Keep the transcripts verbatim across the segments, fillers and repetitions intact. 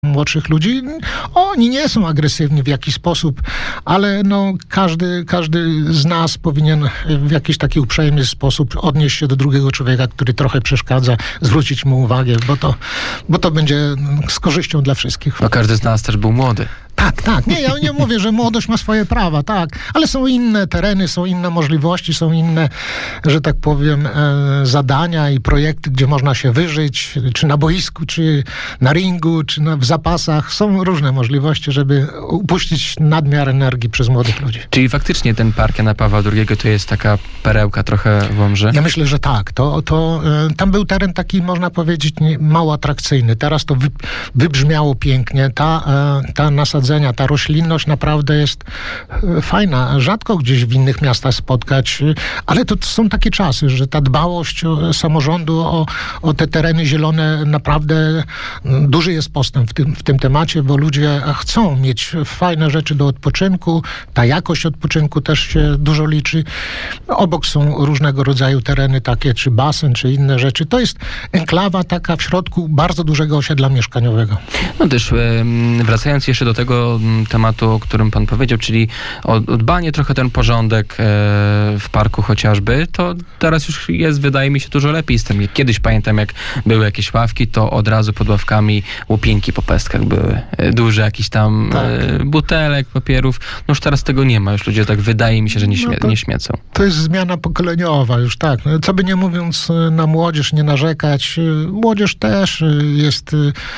młodszych ludzi. Oni nie są agresywni w jakiś sposób, ale no, każdy, każdy z nas powinien w jakiś taki uprzejmy sposób odnieść się do drugiego człowieka, który trochę przeszkadza, zwrócić mu uwagę, bo to, bo to będzie z korzyścią dla wszystkich. No każdy z nas też był młody. Tak, tak. Nie, ja nie mówię, że młodość ma swoje prawa, tak, ale są inne tereny, są inne możliwości, są inne, że tak powiem, e, zadania i projekty, gdzie można się wyżyć, czy na boisku, czy na ringu, czy na, w zapasach. Są różne możliwości, żeby upuścić nadmiar energii przez młodych ludzi. Czyli faktycznie ten park Jana Pawła drugiego to jest taka perełka trochę w Łomży? Ja myślę, że tak. To, to, e, tam był teren taki, można powiedzieć, nie, mało atrakcyjny. Teraz to wy, wybrzmiało pięknie. Ta, e, ta nasadzenia, ta roślinność naprawdę jest fajna. Rzadko gdzieś w innych miastach spotkać, ale to są takie czasy, że ta dbałość samorządu o, o te tereny zielone, naprawdę duży jest postęp w tym, w tym temacie, bo ludzie chcą mieć fajne rzeczy do odpoczynku. Ta jakość odpoczynku też się dużo liczy. Obok są różnego rodzaju tereny takie, czy basen, czy inne rzeczy. To jest enklawa taka w środku bardzo dużego osiedla mieszkaniowego. No też wracając jeszcze do tego tematu, o którym pan powiedział, czyli o, o dbanie trochę ten porządek e, w parku chociażby, to teraz już jest, wydaje mi się, dużo lepiej z tym. Kiedyś pamiętam, jak były jakieś ławki, to od razu pod ławkami łupieńki po pestkach były. E, duże jakiś tam tak. e, butelek, papierów. No już teraz tego nie ma. Już ludzie tak, wydaje mi się, że nie, śmie- no to, nie śmiecą. To jest zmiana pokoleniowa już, tak. Co by nie mówiąc na młodzież, nie narzekać. Młodzież też jest...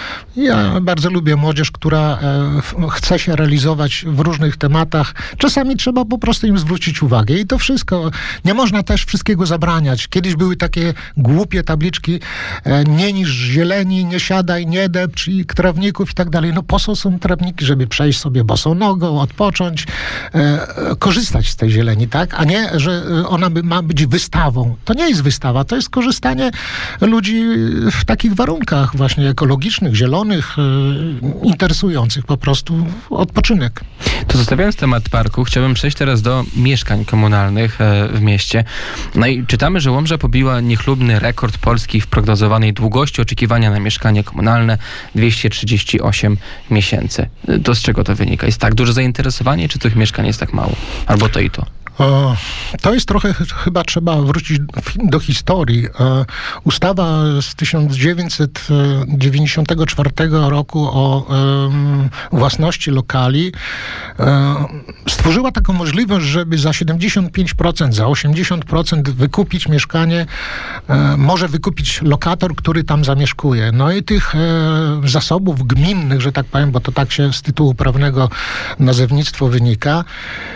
Ja bardzo lubię młodzież, która chce się realizować w różnych tematach. Czasami trzeba po prostu im zwrócić uwagę i to wszystko. Nie można też wszystkiego zabraniać. Kiedyś były takie głupie tabliczki, e, nie niż zieleni, nie siadaj, nie depcz i trawników i tak dalej. No po co są trawniki, żeby przejść sobie bosą nogą, odpocząć, e, korzystać z tej zieleni, tak? A nie, że ona by, ma być wystawą. To nie jest wystawa, to jest korzystanie ludzi w takich warunkach właśnie ekologicznych, zielonych, e, interesujących po prostu odpoczynek. To zostawiając temat parku, chciałbym przejść teraz do mieszkań komunalnych e, w mieście. No i czytamy, że Łomża pobiła niechlubny rekord Polski w prognozowanej długości oczekiwania na mieszkanie komunalne dwieście trzydzieści osiem miesięcy. To z czego to wynika? Jest tak duże zainteresowanie, czy tych mieszkań jest tak mało? Albo to i to? O, to jest trochę, chyba trzeba wrócić do historii. E, ustawa z tysiąc dziewięćset dziewięćdziesiątego czwartego roku o e, własności lokali e, stworzyła taką możliwość, żeby za siedemdziesiąt pięć procent, za osiemdziesiąt procent wykupić mieszkanie, e, może wykupić lokator, który tam zamieszkuje. No i tych e, zasobów gminnych, że tak powiem, bo to tak się z tytułu prawnego nazewnictwo wynika,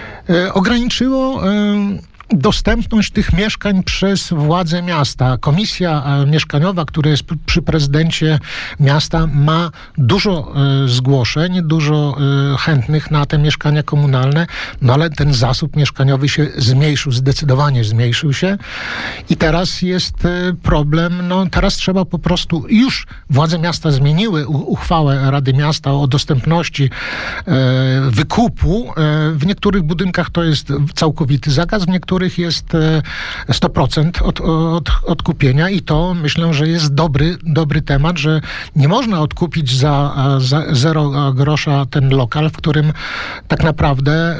ograniczyło dostępność tych mieszkań przez władze miasta. Komisja mieszkaniowa, która jest przy prezydencie miasta, ma dużo e, zgłoszeń, dużo e, chętnych na te mieszkania komunalne, no ale ten zasób mieszkaniowy się zmniejszył, zdecydowanie zmniejszył się i teraz jest e, problem, no teraz trzeba po prostu, już władze miasta zmieniły u, uchwałę Rady Miasta o dostępności e, wykupu. E, w niektórych budynkach to jest całkowity zakaz, w niektórych których jest sto procent od, od, odkupienia i to myślę, że jest dobry, dobry temat, że nie można odkupić za, za zero grosza ten lokal, w którym tak naprawdę e,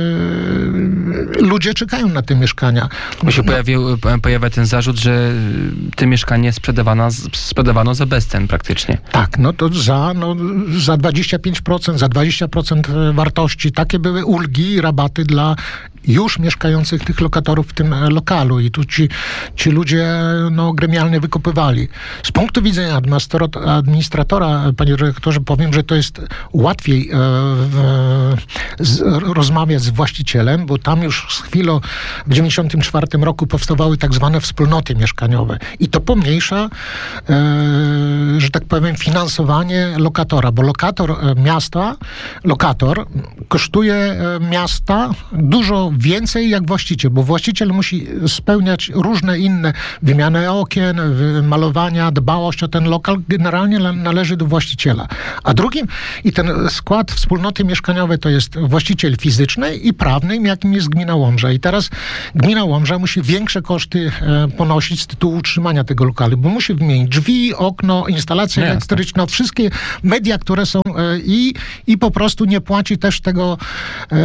ludzie czekają na te mieszkania. Bo się pojawił, pojawia ten zarzut, że te mieszkanie sprzedawano, sprzedawano za bezcen praktycznie. Tak, no to za, no, za dwadzieścia pięć procent, za dwadzieścia procent wartości. Takie były ulgi i rabaty dla już mieszkających tych lokatorów w tym lokalu i tu ci, ci ludzie no, gremialnie wykupywali. Z punktu widzenia administratora, panie dyrektorze, powiem, że to jest łatwiej e, e, z, rozmawiać z właścicielem, bo tam już z chwilą w dziewięćdziesiątym czwartym roku powstawały tak zwane wspólnoty mieszkaniowe i to pomniejsza, e, że tak powiem, finansowanie lokatora, bo lokator miasta, lokator kosztuje miasta dużo więcej jak właściciel, bo właściciel musi spełniać różne inne, wymianę okien, malowania, dbałość o ten lokal, generalnie należy do właściciela. A drugim, i ten skład wspólnoty mieszkaniowej to jest właściciel fizyczny i prawny, jakim jest gmina Łomża. I teraz gmina Łomża musi większe koszty e, ponosić z tytułu utrzymania tego lokalu, bo musi wymienić drzwi, okno, instalację Jasne. elektryczną, wszystkie media, które są e, i, i po prostu nie płaci też tego e,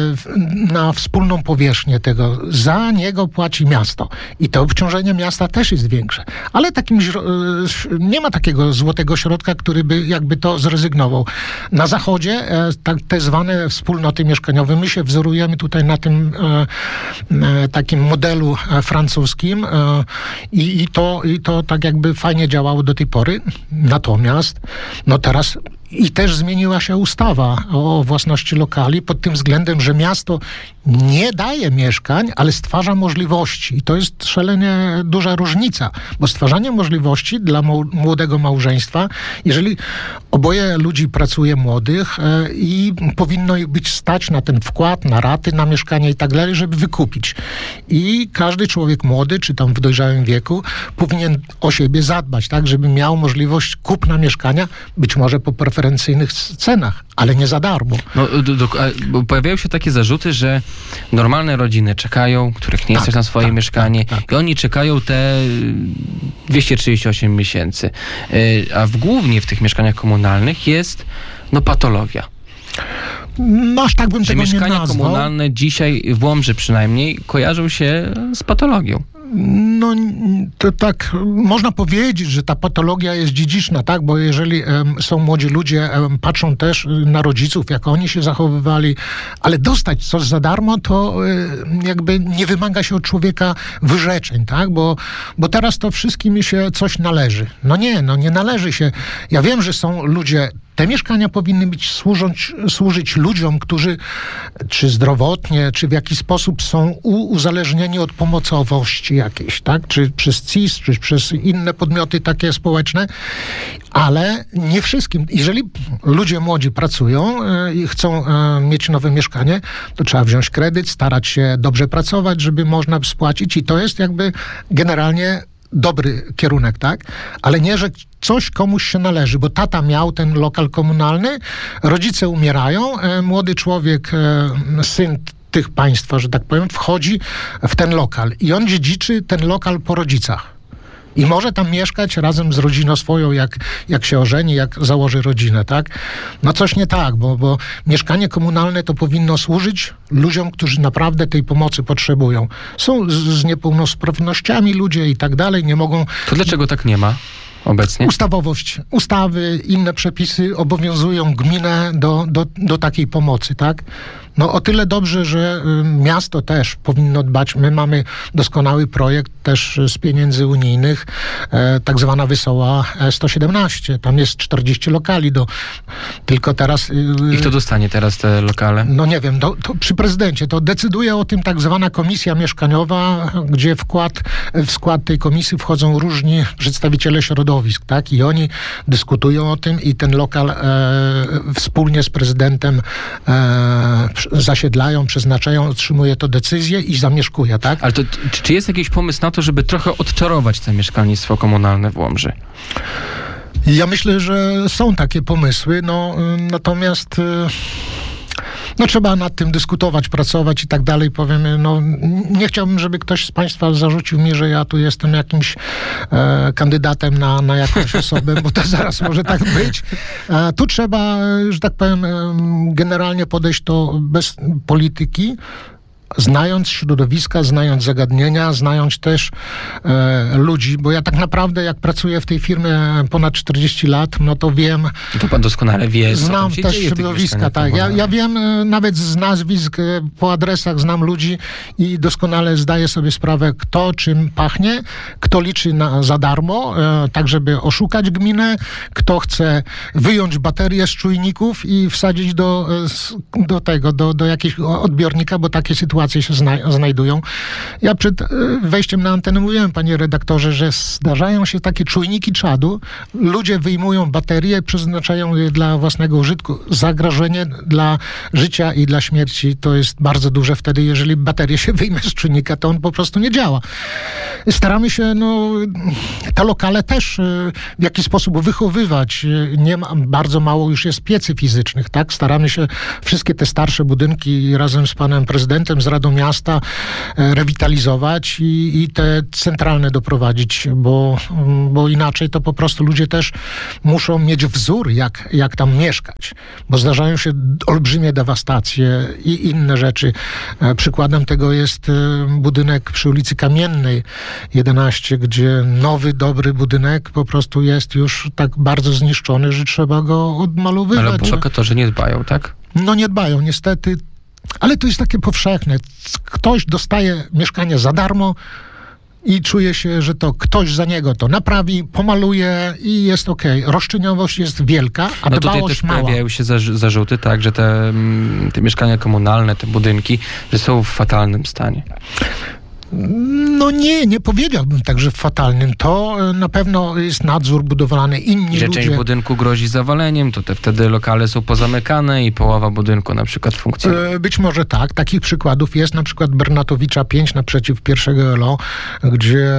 na wspólną powierzchnię tego. Za niego płaci miasto. I to obciążenie miasta też jest większe. Ale takim, nie ma takiego złotego środka, który by jakby to zrezygnował. Na zachodzie tak, te zwane wspólnoty mieszkaniowe, my się wzorujemy tutaj na tym e, takim modelu francuskim e, i, i, to, i to tak jakby fajnie działało do tej pory. Natomiast no teraz i też zmieniła się ustawa o własności lokali pod tym względem, że miasto nie daje mieszkań, ale stwarza możliwości. I to jest szalenie duża różnica, bo stwarzanie możliwości dla młodego małżeństwa, jeżeli oboje ludzi pracuje młodych e, i powinno ich być stać na ten wkład, na raty, na mieszkanie i tak dalej, żeby wykupić. I każdy człowiek młody, czy tam w dojrzałym wieku, powinien o siebie zadbać, tak, żeby miał możliwość kupna mieszkania, być może po preferencyjnych cenach, ale nie za darmo. No, do, do, bo pojawiają się takie zarzuty, że normalne rodziny czekają, których nie Tak, stać na swoje tak, mieszkanie tak, tak. i oni czekają te dwieście trzydzieści osiem miesięcy. Yy, a w, głównie w tych mieszkaniach komunalnych jest no patologia. No, aż tak bym Że tego nie mieszkania nazwał. komunalne dzisiaj, w Łomży przynajmniej, kojarzą się z patologią. No, to tak, można powiedzieć, że ta patologia jest dziedziczna, tak, bo jeżeli em, są młodzi ludzie, em, patrzą też na rodziców, jak oni się zachowywali, ale dostać coś za darmo, to e, jakby nie wymaga się od człowieka wyrzeczeń, tak, bo, bo teraz to wszystkim się coś należy. No nie, no nie należy się. Ja wiem, że są ludzie, te mieszkania powinny być służyć, służyć ludziom, którzy czy zdrowotnie, czy w jakiś sposób są u, uzależnieni od pomocowości jakiejś, tak? Czy przez C I S, czy przez inne podmioty takie społeczne, ale nie wszystkim. Jeżeli ludzie młodzi pracują e, i chcą e, mieć nowe mieszkanie, to trzeba wziąć kredyt, starać się dobrze pracować, żeby można spłacić i to jest jakby generalnie dobry kierunek, tak? Ale nie, że coś komuś się należy, bo tata miał ten lokal komunalny, rodzice umierają, e, młody człowiek, e, syn tych państwa, że tak powiem, wchodzi w ten lokal i on dziedziczy ten lokal po rodzicach. I może tam mieszkać razem z rodziną swoją, jak, jak się ożeni, jak założy rodzinę, tak? No coś nie tak, bo, bo mieszkanie komunalne to powinno służyć ludziom, którzy naprawdę tej pomocy potrzebują. Są z, z niepełnosprawnościami ludzie i tak dalej, nie mogą... To dlaczego tak nie ma obecnie? Ustawowość, ustawy, inne przepisy obowiązują gminę do, do, do takiej pomocy, tak? No o tyle dobrze, że y, miasto też powinno dbać. My mamy doskonały projekt też z pieniędzy unijnych, e, tak zwana Wesoła sto siedemnaście. Tam jest czterdzieści lokali do... Tylko teraz... Y, I kto dostanie teraz te lokale? No nie wiem, to, to przy prezydencie to decyduje o tym tak zwana komisja mieszkaniowa, gdzie wkład, w skład tej komisji wchodzą różni przedstawiciele środowisk, tak? I oni dyskutują o tym i ten lokal e, wspólnie z prezydentem e, zasiedlają, przeznaczają, otrzymuje to decyzję i zamieszkuje, tak? Ale to, czy, czy jest jakiś pomysł na to, żeby trochę odczarować to mieszkalnictwo komunalne w Łomży? Ja myślę, że są takie pomysły, no natomiast... No trzeba nad tym dyskutować, pracować i tak dalej. Powiem, no nie chciałbym, żeby ktoś z państwa zarzucił mi, że ja tu jestem jakimś e, kandydatem na, na jakąś osobę, bo to zaraz może tak być. E, tu trzeba, że tak powiem, e, generalnie podejść to bez polityki, znając środowiska, znając zagadnienia, znając też e, ludzi, bo ja tak naprawdę jak pracuję w tej firmie ponad czterdzieści lat, no to wiem... To pan doskonale wie, co Znam tam się też dzieje w tych środowiska, mieszkaniach tak. Ja, komunalnych. ja wiem e, nawet z nazwisk, e, po adresach znam ludzi i doskonale zdaję sobie sprawę, kto czym pachnie, kto liczy na, za darmo, e, tak żeby oszukać gminę, kto chce wyjąć baterię z czujników i wsadzić do, e, s- do tego, do, do jakiegoś odbiornika, bo takie sytuacje sytuacje się zna- znajdują. Ja przed e, wejściem na antenę mówiłem, panie redaktorze, że zdarzają się takie czujniki czadu. Ludzie wyjmują baterie, przeznaczają je dla własnego użytku. Zagrożenie dla życia i dla śmierci to jest bardzo duże wtedy, jeżeli baterię się wyjmie z czujnika, to on po prostu nie działa. Staramy się, no, te lokale też e, w jakiś sposób wychowywać. E, Nie ma, bardzo mało już jest piecy fizycznych, tak? Staramy się wszystkie te starsze budynki razem z panem prezydentem, z Radą Miasta e, rewitalizować i, i te centralne doprowadzić, bo, bo inaczej to po prostu ludzie też muszą mieć wzór, jak, jak tam mieszkać, bo zdarzają się olbrzymie dewastacje i inne rzeczy. E, Przykładem tego jest e, budynek przy ulicy Kamiennej jedenaście, gdzie nowy, dobry budynek po prostu jest już tak bardzo zniszczony, że trzeba go odmalowywać. Ale lokatorzy nie dbają, tak? No nie dbają, niestety. Ale to jest takie powszechne. Ktoś dostaje mieszkanie za darmo i czuje się, że to ktoś za niego to naprawi, pomaluje i jest okej. Roszczeniowość jest wielka, a No tutaj dbałość też mała. pojawiają się zarz- zarzuty, tak, że te, mm, te mieszkania komunalne, te budynki, że są w fatalnym stanie. No nie, nie powiedziałbym tak, że w fatalnym. To e, na pewno jest nadzór budowlany, inni Że ludzie... część budynku grozi zawaleniem, to te wtedy lokale są pozamykane i połowa budynku na przykład funkcjonuje. E, Być może tak. Takich przykładów jest na przykład Bernatowicza pięć naprzeciw pierwszego L O, gdzie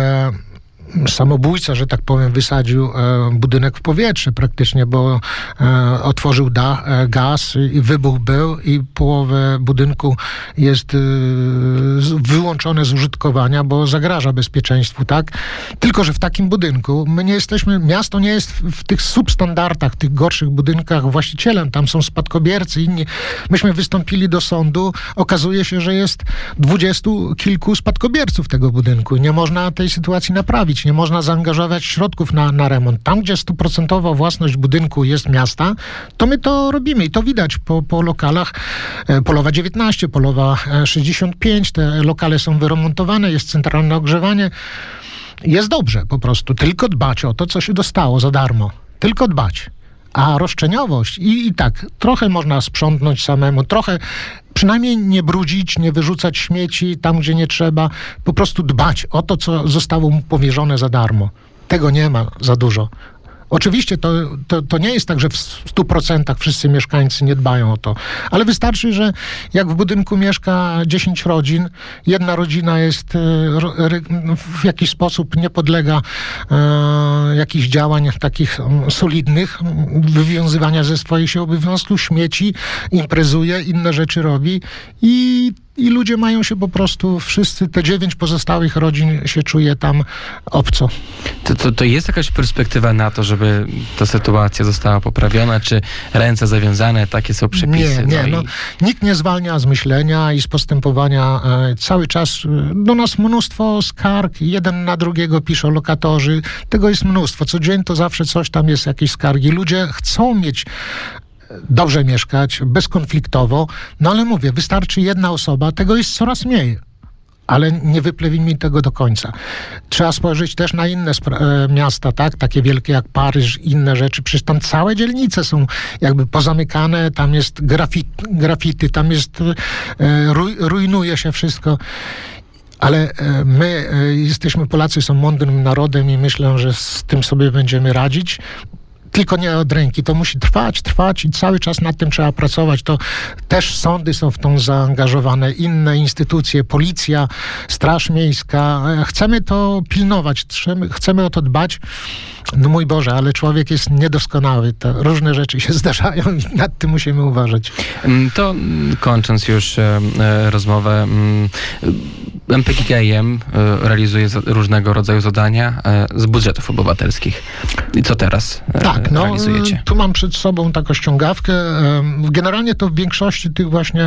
samobójca, że tak powiem, wysadził e, budynek w powietrze praktycznie, bo e, otworzył da, e, gaz i wybuch był i połowę budynku jest e, z, wyłączone z użytkowania, bo zagraża bezpieczeństwu, tak? Tylko, że w takim budynku my nie jesteśmy, miasto nie jest w, w tych substandardach, tych gorszych budynkach właścicielem, tam są spadkobiercy, inni. Myśmy wystąpili do sądu, okazuje się, że jest dwudziestu kilku spadkobierców tego budynku i nie można tej sytuacji naprawić. Nie można zaangażować środków na, na remont. Tam, gdzie stuprocentowa własność budynku jest miasta, to my to robimy i to widać po, po lokalach. E, Polowa dziewiętnaście, Polowa e, sześćdziesiąt pięć, te lokale są wyremontowane, jest centralne ogrzewanie. Jest dobrze po prostu. Tylko dbać o to, co się dostało za darmo. Tylko dbać. A roszczeniowość i, i tak, trochę można sprzątnąć samemu, trochę przynajmniej nie brudzić, nie wyrzucać śmieci tam, gdzie nie trzeba, po prostu dbać o to, co zostało mu powierzone za darmo. Tego nie ma za dużo. Oczywiście to, to, to nie jest tak, że w stu procentach wszyscy mieszkańcy nie dbają o to, ale wystarczy, że jak w budynku mieszka dziesięć rodzin, jedna rodzina jest e, re, w jakiś sposób nie podlega e, jakichś działań takich um, solidnych, wywiązywania ze swoich się obowiązków, śmieci, imprezuje, inne rzeczy robi i I ludzie mają się po prostu, wszyscy, te dziewięć pozostałych rodzin się czuje tam obco. To, to, to jest jakaś perspektywa na to, żeby ta sytuacja została poprawiona, czy ręce zawiązane, takie są przepisy? Nie, nie. No No, i... nikt nie zwalnia z myślenia i z postępowania. E, cały czas e, do nas mnóstwo skarg, jeden na drugiego piszą lokatorzy. Tego jest mnóstwo. Co dzień to zawsze coś tam jest, jakieś skargi. Ludzie chcą mieć dobrze mieszkać, bezkonfliktowo, no ale mówię, wystarczy jedna osoba, tego jest coraz mniej. Ale nie wyplewimy tego do końca. Trzeba spojrzeć też na inne spra- e, miasta, tak? Takie wielkie jak Paryż, inne rzeczy. Przecież tam całe dzielnice są jakby pozamykane, tam jest grafit, grafity, tam jest, e, ruj, rujnuje się wszystko. Ale e, my e, jesteśmy, Polacy są mądrym narodem i myślę, że z tym sobie będziemy radzić. Tylko nie od ręki. To musi trwać, trwać i cały czas nad tym trzeba pracować. To też sądy są w tą zaangażowane, inne instytucje, policja, Straż Miejska. Chcemy to pilnować, chcemy, chcemy o to dbać. No mój Boże, ale człowiek jest niedoskonały. To różne rzeczy się zdarzają i nad tym musimy uważać. To kończąc już e, rozmowę, M P K G M e, realizuje za, różnego rodzaju zadania e, z budżetów obywatelskich. I co teraz e, tak, no, realizujecie? Tu mam przed sobą taką ściągawkę. Generalnie to w większości tych właśnie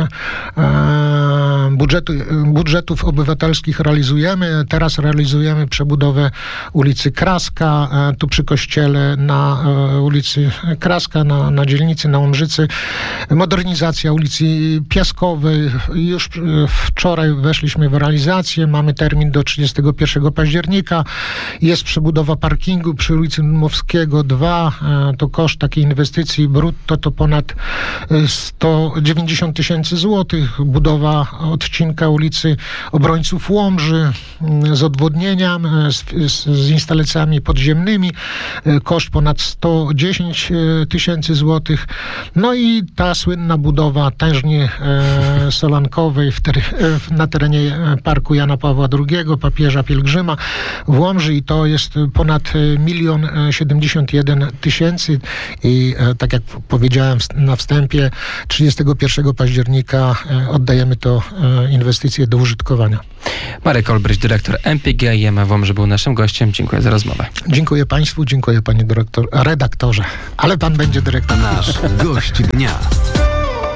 e, budżetu, budżetów obywatelskich realizujemy. Teraz realizujemy przebudowę ulicy Kraska, e, tu przy kościele na e, ulicy Kraska, na, na dzielnicy, na Łomżycy. Modernizacja ulicy Piaskowej. Już e, wczoraj weszliśmy w realizację. lokalizację. Mamy termin do trzydziestego pierwszego października. Jest przebudowa parkingu przy ulicy Dmowskiego dwa. To koszt takiej inwestycji brutto to ponad sto dziewięćdziesiąt tysięcy złotych. Budowa odcinka ulicy Obrońców Łomży z odwodnieniem, z, z, z instalacjami podziemnymi. Koszt ponad sto dziesięć tysięcy złotych. No i ta słynna budowa tężni e, solankowej w ter, e, na terenie Parku Jana Pawła drugiego, papieża pielgrzyma w Łomży i to jest ponad milion siedemdziesiąt jeden tysięcy i e, tak jak powiedziałem na wstępie, trzydziestego pierwszego października e, oddajemy to e, inwestycje do użytkowania. Marek Olbryś, dyrektor M P G I M A Wąż, był naszym gościem. Dziękuję za rozmowę. Dziękuję Państwu, dziękuję Panie dyrektor, redaktorze, ale Pan będzie dyrektorem. Nasz gość dnia.